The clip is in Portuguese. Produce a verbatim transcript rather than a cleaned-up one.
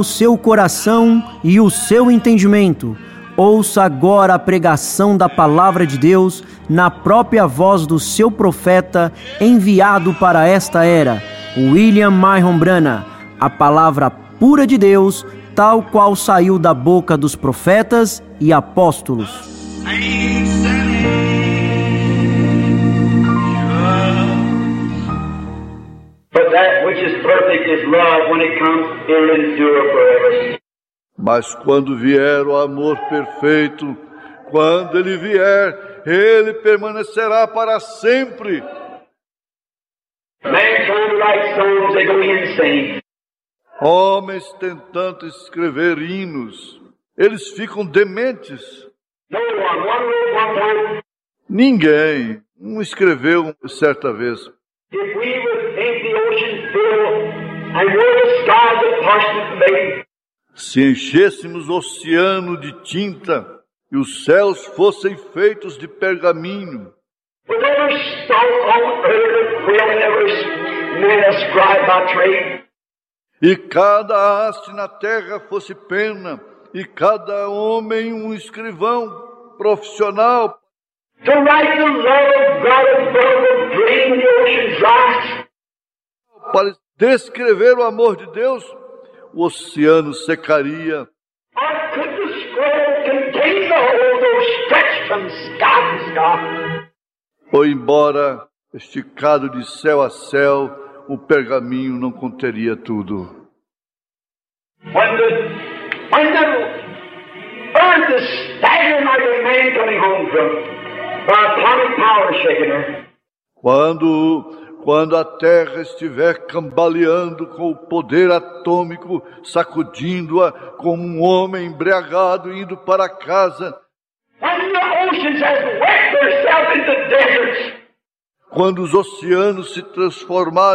o seu coração e o seu entendimento. Ouça agora a pregação da palavra de Deus na própria voz do seu profeta enviado para esta era, William Marion Branham, a palavra pura de Deus, tal qual saiu da boca dos profetas e apóstolos. Mas quando vier o amor perfeito, quando ele vier, ele permanecerá para sempre. Homens tentando escrever hinos, eles ficam dementes. Ninguém não escreveu certa vez. Se enchêssemos o oceano de tinta e os céus fossem feitos de pergaminho, e cada haste na terra fosse pena, e cada homem um escrivão profissional, para descrever o amor de Deus, o oceano secaria. Ou embora esticado de céu a céu, o pergaminho não conteria tudo. When the, when the earth is staggering like a man coming home from, by atomic power shaking her. Quando Quando a terra estiver cambaleando com o poder atômico, sacudindo-a como um homem embriagado indo para casa. Quando os oceanos se transformarem